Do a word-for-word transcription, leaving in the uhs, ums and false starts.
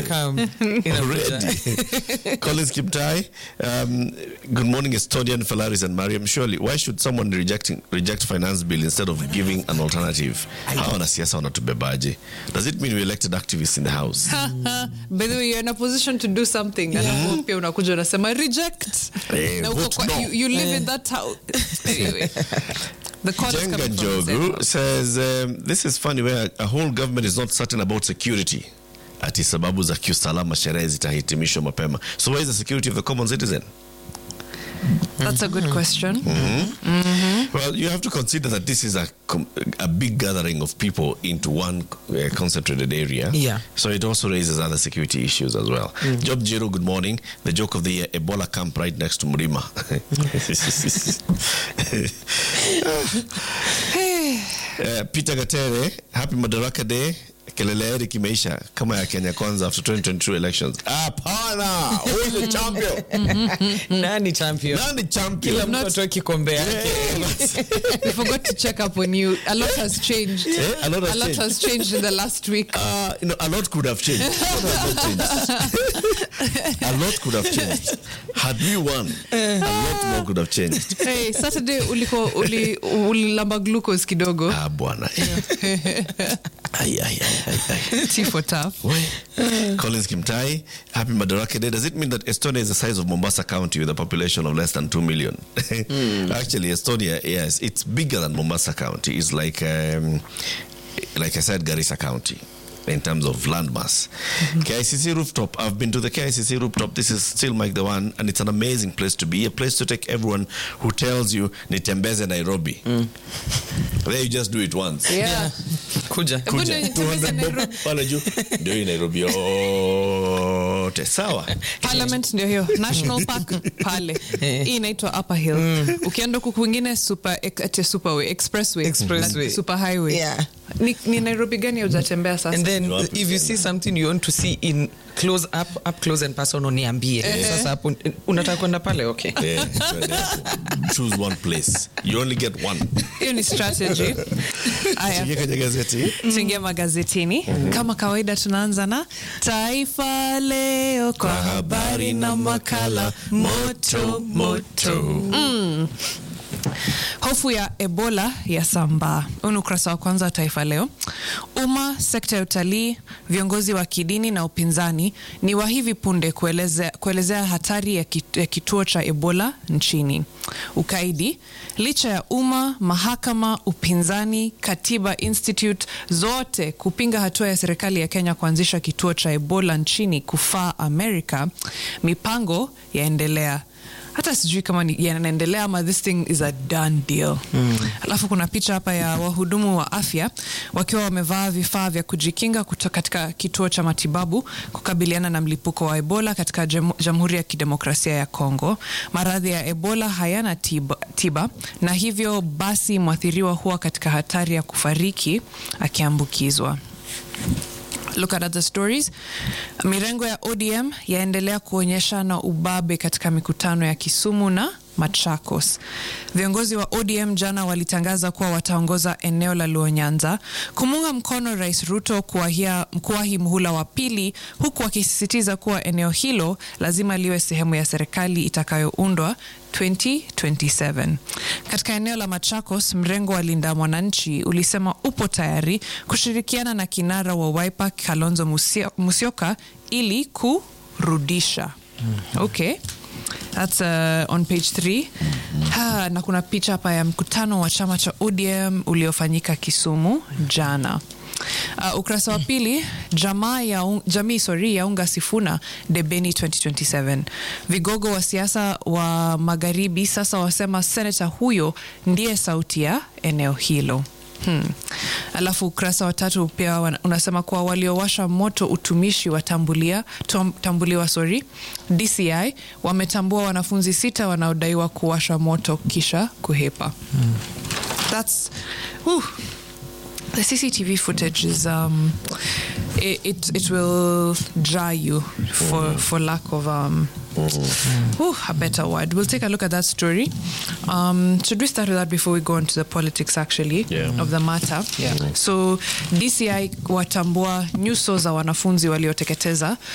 come in already. Collins Kiptai, um, good morning, Estonian, Falaris and Mariam. Surely, why should someone rejecting reject finance bill instead of giving an alternative? How wanasiasa wanatubebaje? Does it mean we elected activists in the house? By the way, you're in a position to do something. Yeah. Pia unakuja unasema reject. Hey, na vote kwa, no. you, you live yeah. in that house. Anyway. The call is Jenga coming from Jogu says, um, this is funny where a whole government is not certain about security. Ati sababu za kiusalama sherehe zitahitimishwa mapema. So where is the security of the common citizen? That's a good question. Mm-hmm. Mm-hmm. Well, you have to consider that this is a a big gathering of people into one uh, concentrated area. Yeah. So it also raises other security issues as well. Mm. Job Jiro, good morning. The joke of the year, Ebola camp right next to Murima. uh, Peter Gatere, happy Madaraka Day. Kelele heri kimeisha kama ya Kenya Kwanza after twenty twenty-two elections. Hapana, who is the champion? Nani champion? Nani champion? Kila mtu atoe kikombe yake. We forgot to check up on you. A lot has changed. Eh? A lot has a lot changed. has changed in the last week. Uh, you know, a lot could have changed. A lot has not changed. A lot could have changed. Had we won, a lot more could have changed. Hey, Saturday uliko uli ulilamba glucose kidogo. Ah, bwana. Ay, ay, ay, ay, ay. Tea for tough. Collins Kimtai, happy Madaraka Day. Does it mean that Estonia is the size of Mombasa County with a population of less than two million? mm. Actually, Estonia, yes, it's bigger than Mombasa County. It's like, um, like I said, Garissa County in terms of landmass. Mm-hmm. K I C C rooftop. I've been to the K I C C rooftop. This is still Mike the One, and it's an amazing place to be. A place to take everyone who tells you nitembeze Nairobi. Mm. There you just do it once. Yeah. yeah. Kuja. Kuja. two hundred bob pale juu. Ndio hii Nairobi yote. Sawa. Parliament ndio hiyo. National Park pale. Hii inaitwa Upper Hill. Mm. Ukienda huko kwingine super ete superway, expressway, expressway. super highway. Yeah. Ni, ni Nairobi gani hujatembea sasa? And then if you see something you want to see in close up up close and personal niambie. Uh-huh. Sasa hapo unataka kwenda pale okay. Yeah, choose one place. You only get one. Hiyo ni strategy. Aya. Tuingie kwenye gazeti. Tuingie magazetini. Mm-hmm. Kama kawaida tunaanza na Taifa Leo kwa habari na makala moto moto. Mm. Hofu ya Ebola ya sambaa. Huu ukurasa wa kwanza wa Taifa Leo. Umma, sekta ya utalii, viongozi wa kidini na upinzani ni wa hivi punde kuelezea, kuelezea hatari ya, kit, ya kituo cha Ebola nchini. Ukaidi, licha ya umma, mahakama, upinzani, Katiba Institute zote kupinga hatua ya serikali ya Kenya kuanzisha kituo cha Ebola nchini kufaa Amerika, mipango yaendelea. Hata sijui kama yanaendelea ama this thing is a done deal. Mm. Alafu kuna picha hapa ya wahudumu wa afya wakiwa wamevaa vifaa vya kujikinga kutoka katika kituo cha matibabu kukabiliana na mlipuko wa Ebola katika Jamhuri ya Kidemokrasia ya Kongo. Maradhi ya Ebola hayana tiba, tiba na hivyo basi mwathiriwa huwa katika hatari ya kufariki akiambukizwa. Look at other stories. Mirengo ya O D M yaendelea kuonyesha na ubabe katika mikutano ya Kisumu na Machakos. Viongozi wa O D M jana walitangaza kuwa wataongoza eneo la Luo Nyanza kumunga mkono Rais Ruto kuahia mkuahi muhula wa pili, huku wakisisitiza kuwa eneo hilo lazima liwe sehemu ya serikali itakayoundwa twenty twenty-seven. Katika eneo la Machakos, mrengo wa Linda Mwananchi ulisema upo tayari kushirikiana na kinara wa Wiper Kalonzo Musyoka ili kurudisha. Okay. That's uh, on page three. Ha, na kuna picha hapa ya mkutano wa chama cha O D M uliofanyika Kisumu jana. Uh, ukurasa wa pili, jamaa ya un, jamii sorry ya unga Sifuna debeni twenty twenty-seven. Vigogo wa siasa wa magharibi sasa wasema senator huyo ndiye sauti ya eneo hilo. Hmm. Alafu ukurasa wa tatu pia unasema kuwa waliowasha moto utumishi wa tambulia, tambuliwa sorry, D C I wametambua wanafunzi sita wanaodaiwa kuwasha moto kisha kuhepa. Hmm. That's whew. The C C T V footage is um it it, it will dry you for mm-hmm. for lack of um mm-hmm. ooh, a better word. We'll take a look at that story. Um should we start with that before we go on to the politics actually yeah. of the matter? Yeah. So D C I watambua nyuso za wanafunzi walioteketeza